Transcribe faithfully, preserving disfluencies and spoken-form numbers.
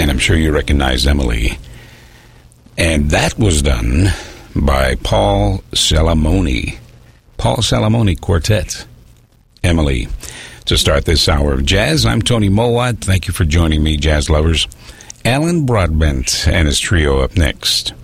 and I'm sure you recognize Emily. And that was done by Paul Salamoni. Paul Salamoni Quartet. Emily. To start this hour of jazz, I'm Tony Mowat. Thank you for joining me, jazz lovers. Alan Broadbent and his trio up next.